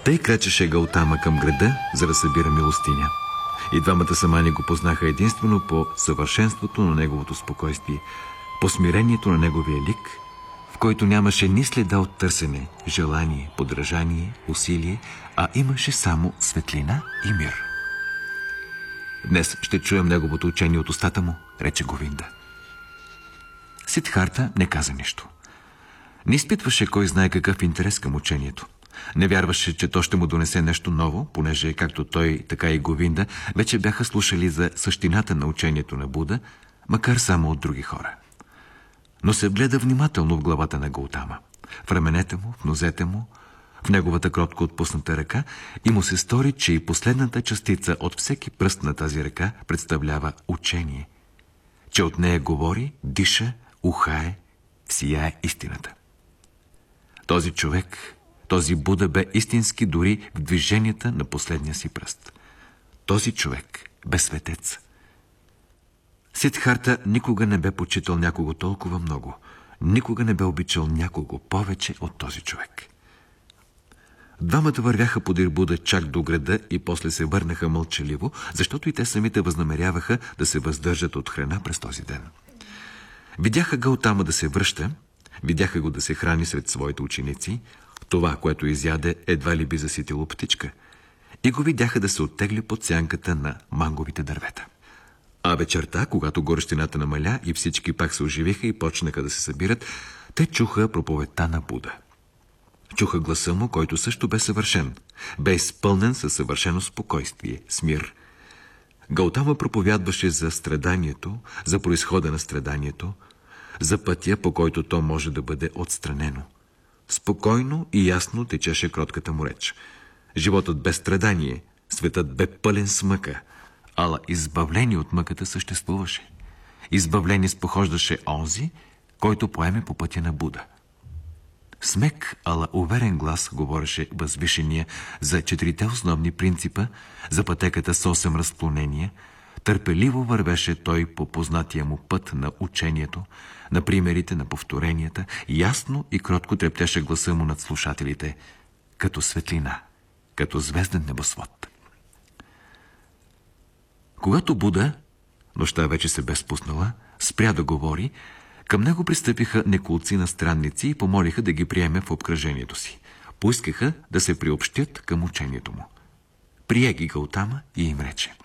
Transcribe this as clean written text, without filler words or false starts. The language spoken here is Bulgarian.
Тъй крачеше Гаутама към града, за да събира милостиня. И двамата самани го познаха единствено по съвършенството на неговото спокойствие, по смирението на неговия лик, в който нямаше ни следа от търсене, желание, подражание, усилие, а имаше само светлина и мир. Днес ще чуем неговото учение от устата му, рече Говинда. Сиддхарта не каза нищо. Не изпитваше кой знае какъв интерес към учението. Не вярваше, че то ще му донесе нещо ново, понеже както той, така и Говинда вече бяха слушали за същината на учението на Буда, макар само от други хора. Но се вгледа внимателно в главата на Гаутама, в раменете му, в нозете му, в неговата кротко отпусната ръка и му се стори, че и последната частица от всеки пръст на тази ръка представлява учение, че от нея говори, диша, ухае, сияе истината. Този човек, този Буда бе истински дори в движенията на последния си пръст. Този човек бе светец. Сиддхарта никога не бе почитал някого толкова много, никога не бе обичал някого повече от този човек. Двамата вървяха подир Буда чак до града и после се върнаха мълчаливо, защото и те самите възнамеряваха да се въздържат от храна през този ден. Видяха Гаутама да се връща, видяха го да се храни сред своите ученици, това, което изяде, едва ли би заситило птичка, и го видяха да се оттегли под сянката на манговите дървета. А вечерта, когато горещината намаля и всички пак се оживиха и почнаха да се събират, те чуха проповедта на Буда. Чуха гласа му, който също бе съвършен, бе изпълнен със съвършено спокойствие, с мир. Гаутама проповядваше за страданието, за произхода на страданието, за пътя, по който то може да бъде отстранено. Спокойно и ясно течеше кротката му реч. Животът без страдание, светът бе пълен с мъка, ала избавление от мъката съществуваше. Избавление спохождаше онзи, който поеме по пътя на Буда. С мек, ала уверен глас говореше възвишения за 4 основни принципа, за пътеката с 8 разклонения. Търпеливо вървеше той по познатия му път на учението, на примерите, на повторенията, ясно и кротко трептеше гласа му над слушателите, като светлина, като звезден небосвод. Когато Буда, нощта вече се бе спуснала, спря да говори, към него пристъпиха неколци на странници и помолиха да ги приеме в обкръжението си. Поискаха да се приобщят към учението му. Прие ги Гаутама и им рече: